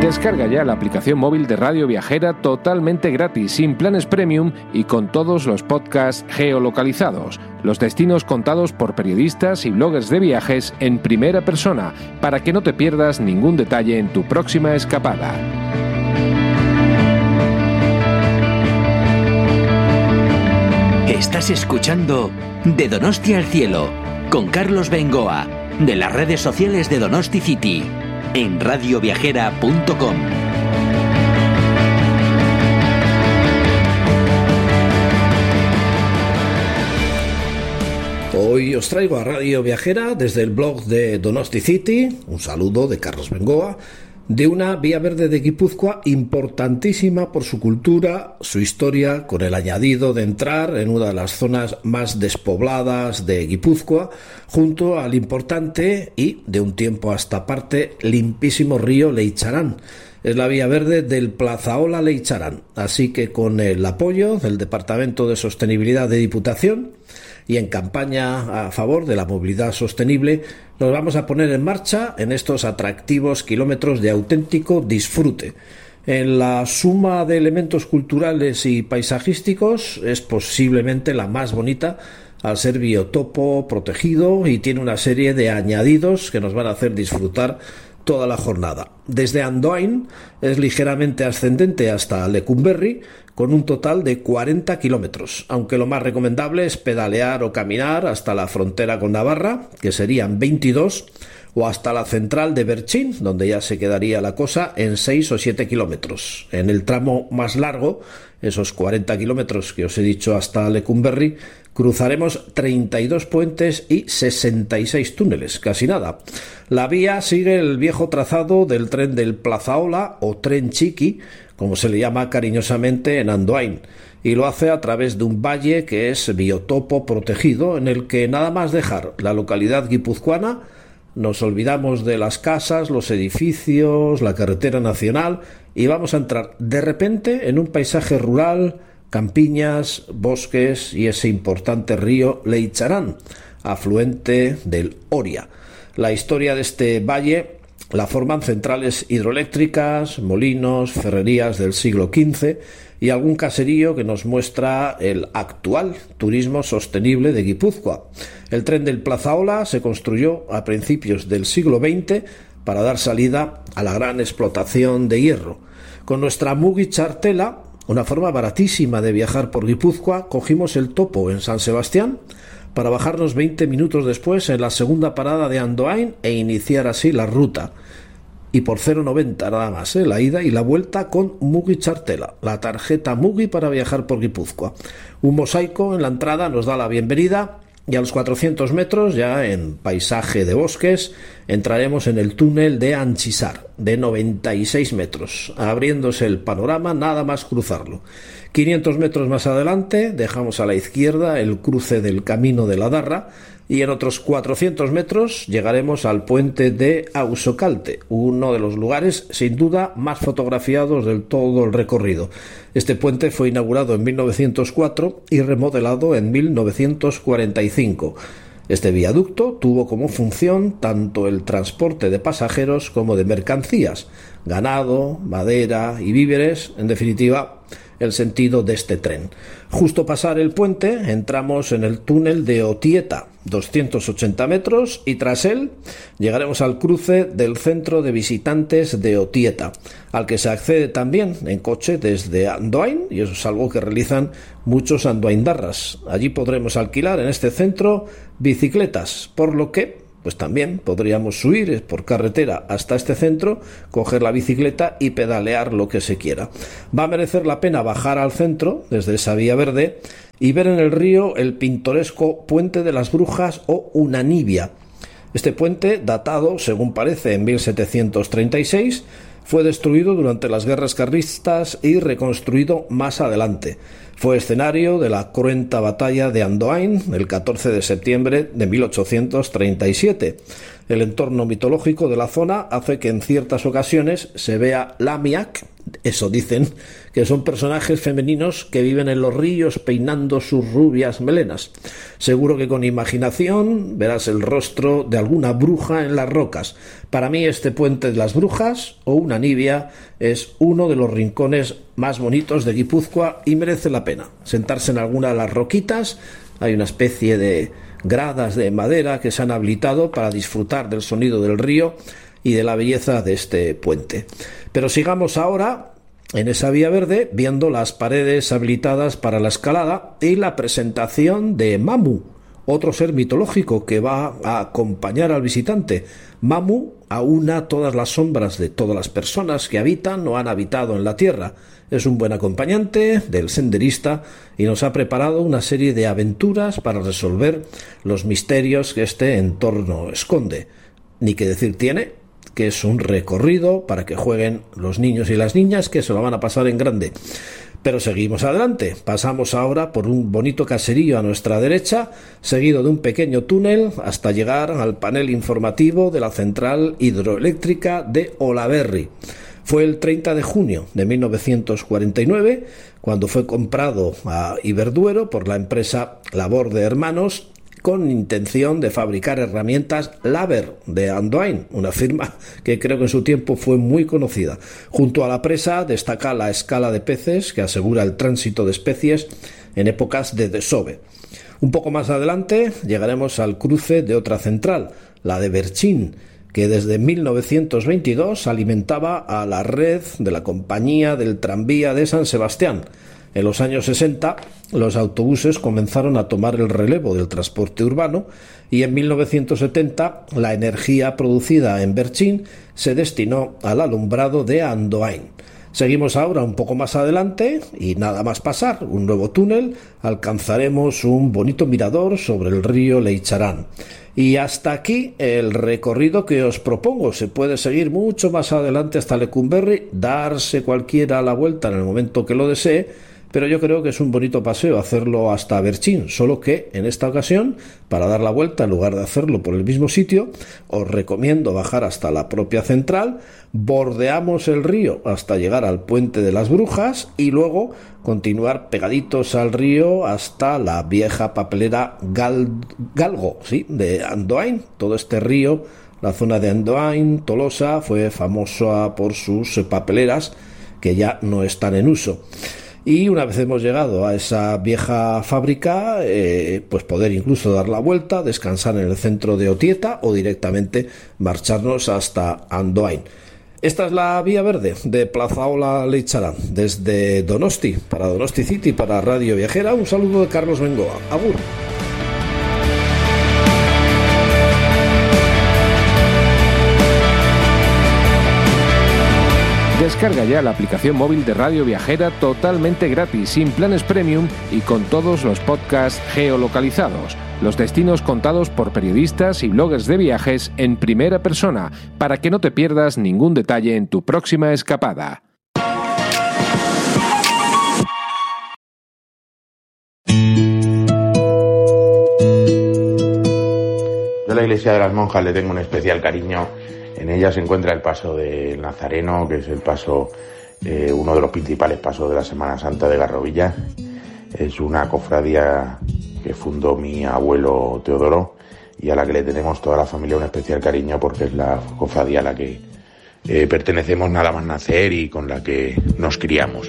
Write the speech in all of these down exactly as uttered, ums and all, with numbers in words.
Descarga ya la aplicación móvil de Radio Viajera totalmente gratis, sin planes premium y con todos los podcasts geolocalizados, los destinos contados por periodistas y bloggers de viajes en primera persona, para que no te pierdas ningún detalle en tu próxima escapada. Estás escuchando De Donosti al Cielo, con Carlos Bengoa, de las redes sociales de Donosti City, en radio viajera punto com. Hoy os traigo a Radio Viajera desde el blog de Donosti City, un saludo de Carlos Bengoa, de una vía verde de Guipúzcoa importantísima por su cultura, su historia, con el añadido de entrar en una de las zonas más despobladas de Guipúzcoa, junto al importante y, de un tiempo a esta parte, limpísimo río Leitzaran. Es la vía verde del Plazaola Leitzaran, así que con el apoyo del Departamento de Sostenibilidad de Diputación y en campaña a favor de la movilidad sostenible, nos vamos a poner en marcha en estos atractivos kilómetros de auténtico disfrute. En la suma de elementos culturales y paisajísticos es posiblemente la más bonita, al ser biotopo protegido, y tiene una serie de añadidos que nos van a hacer disfrutar toda la jornada. Desde Andoain es ligeramente ascendente hasta Lecumberri, con un total de cuarenta kilómetros, aunque lo más recomendable es pedalear o caminar hasta la frontera con Navarra, que serían veintidós, o hasta la central de Berchín, donde ya se quedaría la cosa en seis o siete kilómetros. En el tramo más largo, esos cuarenta kilómetros que os he dicho hasta Lecumberri, cruzaremos treinta y dos puentes y sesenta y seis túneles, casi nada. La vía sigue el viejo trazado del tren del Plazaola, o tren Chiqui, como se le llama cariñosamente en Andoain, y lo hace a través de un valle que es biotopo protegido, en el que nada más dejar la localidad guipuzcoana nos olvidamos de las casas, los edificios, la carretera nacional, y vamos a entrar de repente en un paisaje rural, campiñas, bosques y ese importante río Leitzaran, afluente del Oria. La historia de este valle la forman centrales hidroeléctricas, molinos, ferrerías del siglo quince y algún caserío que nos muestra el actual turismo sostenible de Guipúzcoa. El tren del Plazaola se construyó a principios del siglo veinte para dar salida a la gran explotación de hierro. Con nuestra Mugi Chartela, una forma baratísima de viajar por Guipúzcoa, cogimos el topo en San Sebastián para bajarnos veinte minutos después en la segunda parada de Andoain e iniciar así la ruta. Y por cero noventa nada más, ¿eh? La ida y la vuelta con Mugi Chartela, la tarjeta Mugi para viajar por Guipúzcoa. Un mosaico en la entrada nos da la bienvenida, y a los cuatrocientos metros, ya en paisaje de bosques, entraremos en el túnel de Anchisar, de noventa y seis metros, abriéndose el panorama nada más cruzarlo. quinientos metros más adelante dejamos a la izquierda el cruce del Camino de la Darra, y en otros cuatrocientos metros llegaremos al puente de Ausocalte, uno de los lugares sin duda más fotografiados del todo el recorrido. Este puente fue inaugurado en mil novecientos cuatro y remodelado en mil novecientos cuarenta y cinco. Este viaducto tuvo como función tanto el transporte de pasajeros como de mercancías, ganado, madera y víveres, en definitiva, el sentido de este tren. Justo pasar el puente entramos en el túnel de Otieta, doscientos ochenta metros, y tras él llegaremos al cruce del centro de visitantes de Otieta, al que se accede también en coche desde Andoain, y eso es algo que realizan muchos andoaindarras. Allí podremos alquilar en este centro bicicletas, por lo que pues también podríamos subir por carretera hasta este centro, coger la bicicleta y pedalear lo que se quiera. Va a merecer la pena bajar al centro desde esa vía verde y ver en el río el pintoresco Puente de las Brujas o Unanibia. Este puente, datado, según parece, en mil setecientos treinta y seis, fue destruido durante las guerras carlistas y reconstruido más adelante. Fue escenario de la cruenta batalla de Andoain el catorce de septiembre de mil ochocientos treinta y siete. El entorno mitológico de la zona hace que en ciertas ocasiones se vea Lamiak, Eso dicen, que son personajes femeninos que viven en los ríos peinando sus rubias melenas. Seguro que con imaginación verás el rostro de alguna bruja en las rocas. Para mí este puente de las brujas, o una nibia, es uno de los rincones más bonitos de Guipúzcoa y merece la pena sentarse en alguna de las roquitas. Hay una especie de gradas de madera que se han habilitado para disfrutar del sonido del río y de la belleza de este puente. Pero sigamos ahora en esa vía verde viendo las paredes habilitadas para la escalada y la presentación de Mamu, otro ser mitológico que va a acompañar al visitante. Mamu aúna todas las sombras de todas las personas que habitan o han habitado en la tierra. Es un buen acompañante del senderista y nos ha preparado una serie de aventuras para resolver los misterios que este entorno esconde. Ni que decir tiene que es un recorrido para que jueguen los niños y las niñas, que se lo van a pasar en grande. Pero seguimos adelante. Pasamos ahora por un bonito caserío a nuestra derecha, seguido de un pequeño túnel hasta llegar al panel informativo de la central hidroeléctrica de Olaberri. Fue el treinta de junio de mil novecientos cuarenta y nueve cuando fue comprado a Iberduero por la empresa Labor de Hermanos, con intención de fabricar herramientas Laber de Andoain, una firma que creo que en su tiempo fue muy conocida. Junto a la presa destaca la escala de peces que asegura el tránsito de especies en épocas de desove. Un poco más adelante llegaremos al cruce de otra central, la de Berchín, que desde mil novecientos veintidós alimentaba a la red de la Compañía del Tranvía de San Sebastián. En los años sesenta, los autobuses comenzaron a tomar el relevo del transporte urbano y en mil novecientos setenta la energía producida en Berchín se destinó al alumbrado de Andoain. Seguimos ahora un poco más adelante y nada más pasar un nuevo túnel alcanzaremos un bonito mirador sobre el río Leicharán. Y hasta aquí el recorrido que os propongo. Se puede seguir mucho más adelante hasta Lecumberri, darse cualquiera la vuelta en el momento que lo desee, pero yo creo que es un bonito paseo hacerlo hasta Berchín, solo que en esta ocasión, para dar la vuelta, en lugar de hacerlo por el mismo sitio, os recomiendo bajar hasta la propia central, bordeamos el río hasta llegar al puente de las Brujas y luego continuar pegaditos al río hasta la vieja papelera Gal- Galgo, ¿sí?, de Andoain. Todo este río, la zona de Andoain, Tolosa, fue famosa por sus papeleras que ya no están en uso. Y una vez hemos llegado a esa vieja fábrica, eh, pues poder incluso dar la vuelta, descansar en el centro de Otieta o directamente marcharnos hasta Andoain. Esta es la vía verde de Plazaola Leicharán, desde Donosti, para Donosti City, para Radio Viajera. Un saludo de Carlos Bengoa. Agur. Descarga ya la aplicación móvil de Radio Viajera totalmente gratis, sin planes premium y con todos los podcasts geolocalizados. Los destinos contados por periodistas y bloggers de viajes en primera persona, para que no te pierdas ningún detalle en tu próxima escapada. Yo a la iglesia de las monjas le tengo un especial cariño. En ella se encuentra el paso del Nazareno, que es el paso, eh, uno de los principales pasos de la Semana Santa de Garrovilla. Es una cofradía que fundó mi abuelo Teodoro y a la que le tenemos toda la familia un especial cariño porque es la cofradía a la que eh, pertenecemos nada más nacer y con la que nos criamos.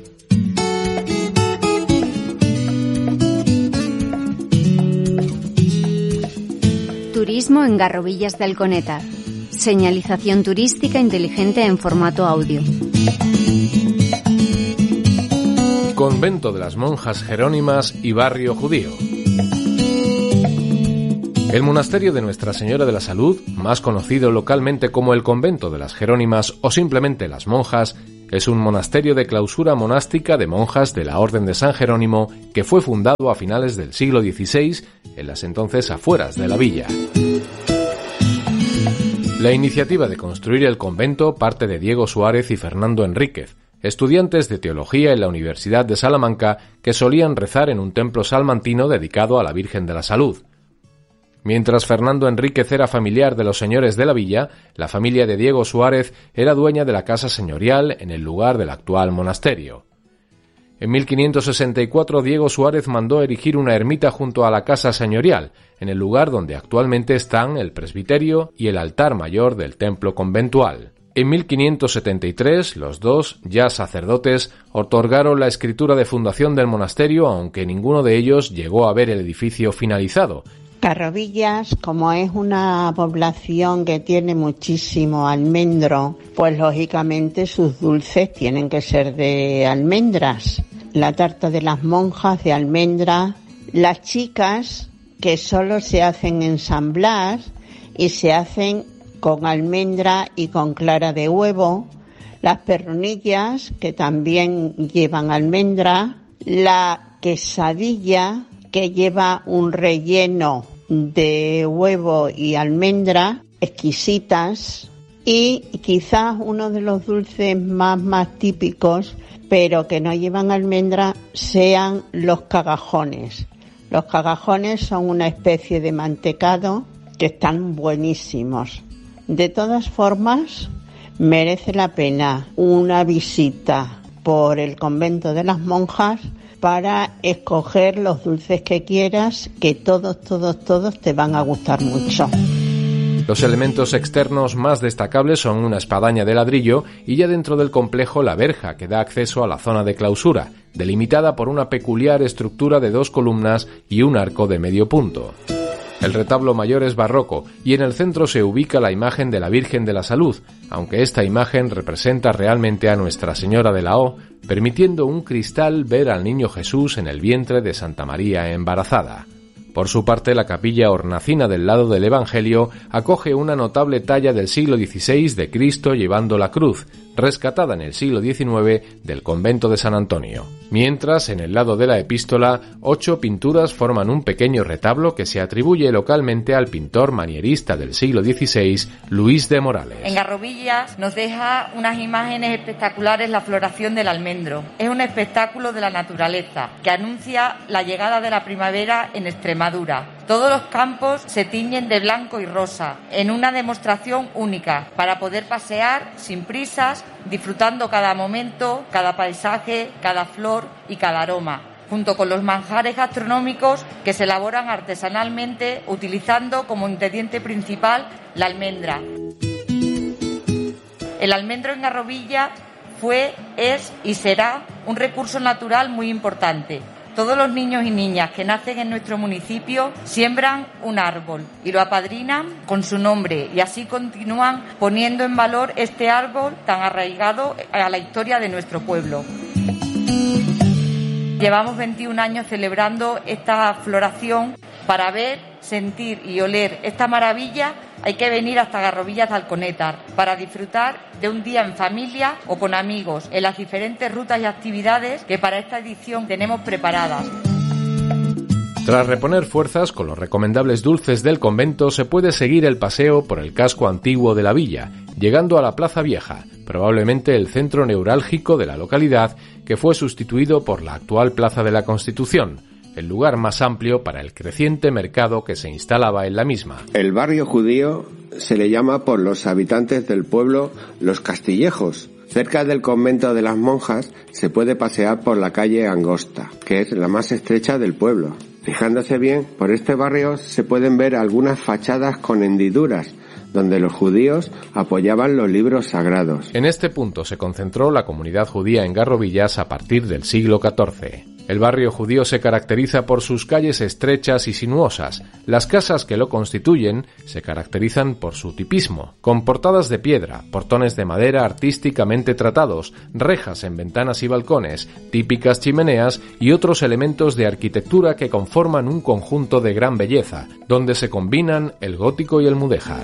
Turismo en Garrovillas de Alconeta. Señalización turística inteligente en formato audio. Convento de las Monjas Jerónimas y Barrio Judío. El monasterio de Nuestra Señora de la Salud, más conocido localmente como el Convento de las Jerónimas o simplemente las Monjas, es un monasterio de clausura monástica de monjas de la Orden de San Jerónimo que fue fundado a finales del siglo dieciséis en las entonces afueras de la villa. La iniciativa de construir el convento parte de Diego Suárez y Fernando Enríquez, estudiantes de teología en la Universidad de Salamanca que solían rezar en un templo salmantino dedicado a la Virgen de la Salud. Mientras Fernando Enríquez era familiar de los señores de la villa, la familia de Diego Suárez era dueña de la casa señorial en el lugar del actual monasterio. En mil quinientos sesenta y cuatro Diego Suárez mandó erigir una ermita junto a la casa señorial, en el lugar donde actualmente están el presbiterio y el altar mayor del templo conventual. En mil quinientos setenta y tres, los dos, ya sacerdotes, otorgaron la escritura de fundación del monasterio, aunque ninguno de ellos llegó a ver el edificio finalizado. Garrovillas, como es una población que tiene muchísimo almendro, pues lógicamente sus dulces tienen que ser de almendras. La tarta de las monjas de almendra, las chicas que solo se hacen en San Blas y se hacen con almendra y con clara de huevo, las perrunillas que también llevan almendra, la quesadilla que lleva un relleno de huevo y almendra, exquisitas, y quizás uno de los dulces más, más típicos, pero que no llevan almendra, sean los cagajones. Los cagajones son una especie de mantecado que están buenísimos. De todas formas, merece la pena una visita por el convento de las monjas para escoger los dulces que quieras, que todos, todos, todos te van a gustar mucho. Los elementos externos más destacables son una espadaña de ladrillo y ya dentro del complejo la verja que da acceso a la zona de clausura, delimitada por una peculiar estructura de dos columnas y un arco de medio punto. El retablo mayor es barroco y en el centro se ubica la imagen de la Virgen de la Salud, aunque esta imagen representa realmente a Nuestra Señora de la O, permitiendo un cristal ver al niño Jesús en el vientre de Santa María embarazada. Por su parte, la capilla hornacina del lado del Evangelio acoge una notable talla del siglo dieciséis de Cristo llevando la cruz, rescatada en el siglo diecinueve del convento de San Antonio. Mientras, en el lado de la epístola, ocho pinturas forman un pequeño retablo que se atribuye localmente al pintor manierista del siglo dieciséis, Luis de Morales. En Garrovillas nos deja unas imágenes espectaculares la floración del almendro. Es un espectáculo de la naturaleza que anuncia la llegada de la primavera en Extremadura. Todos los campos se tiñen de blanco y rosa, en una demostración única, para poder pasear sin prisas, disfrutando cada momento, cada paisaje, cada flor y cada aroma, junto con los manjares gastronómicos que se elaboran artesanalmente utilizando como ingrediente principal la almendra. El almendro en Garrovilla fue, es y será un recurso natural muy importante. Todos los niños y niñas que nacen en nuestro municipio siembran un árbol y lo apadrinan con su nombre y así continúan poniendo en valor este árbol tan arraigado a la historia de nuestro pueblo. Llevamos veintiún años celebrando esta floración. Para ver, sentir y oler esta maravilla hay que venir hasta Garrovillas de Alconétar para disfrutar de un día en familia o con amigos en las diferentes rutas y actividades que para esta edición tenemos preparadas. Tras reponer fuerzas con los recomendables dulces del convento, se puede seguir el paseo por el casco antiguo de la villa, llegando a la Plaza Vieja, probablemente el centro neurálgico de la localidad, que fue sustituido por la actual Plaza de la Constitución, el lugar más amplio para el creciente mercado que se instalaba en la misma. El barrio judío se le llama por los habitantes del pueblo Los Castillejos. Cerca del convento de las monjas se puede pasear por la calle Angosta, que es la más estrecha del pueblo. Fijándose bien, por este barrio se pueden ver algunas fachadas con hendiduras, donde los judíos apoyaban los libros sagrados. En este punto se concentró la comunidad judía en Garrovillas a partir del siglo catorce. El barrio judío se caracteriza por sus calles estrechas y sinuosas. Las casas que lo constituyen se caracterizan por su tipismo, con portadas de piedra, portones de madera artísticamente tratados, rejas en ventanas y balcones, típicas chimeneas y otros elementos de arquitectura que conforman un conjunto de gran belleza, donde se combinan el gótico y el mudéjar.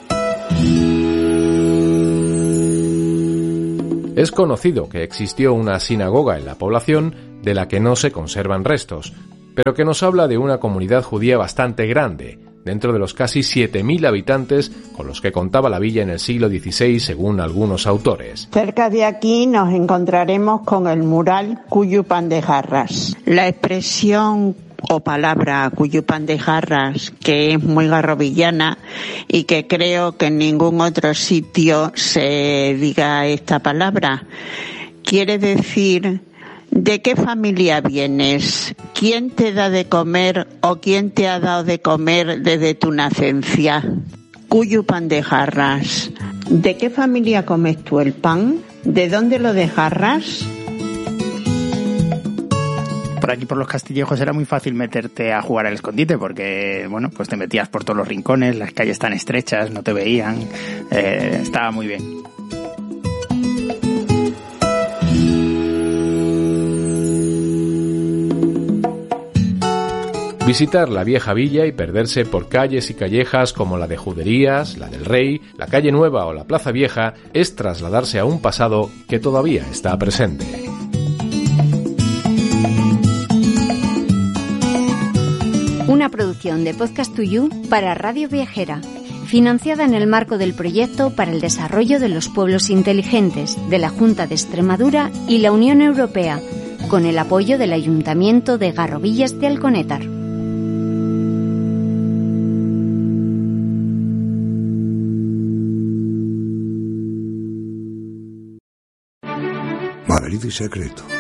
Es conocido que existió una sinagoga en la población de la que no se conservan restos, pero que nos habla de una comunidad judía bastante grande, dentro de los casi siete mil habitantes con los que contaba la villa en el siglo dieciséis, según algunos autores. Cerca de aquí nos encontraremos con el mural Cuyupan de Jarras. La expresión o palabra Cuyupan de Jarras, que es muy garrovillana y que creo que en ningún otro sitio se diga esta palabra. Quiere decir: ¿de qué familia vienes? ¿Quién te da de comer o quién te ha dado de comer desde tu nacencia? Cuyupan de Jarras. ¿De qué familia comes tú el pan? ¿De dónde lo de Jarras? Por aquí, por los Castillejos, era muy fácil meterte a jugar al escondite porque, bueno, pues te metías por todos los rincones, las calles tan estrechas, no te veían, eh, estaba muy bien. Visitar la vieja villa y perderse por calles y callejas como la de Juderías, la del Rey, la Calle Nueva o la Plaza Vieja es trasladarse a un pasado que todavía está presente. Una producción de Podcast to You para Radio Viajera, financiada en el marco del Proyecto para el Desarrollo de los Pueblos Inteligentes de la Junta de Extremadura y la Unión Europea, con el apoyo del Ayuntamiento de Garrovillas de Alconétar. Marito y secreto.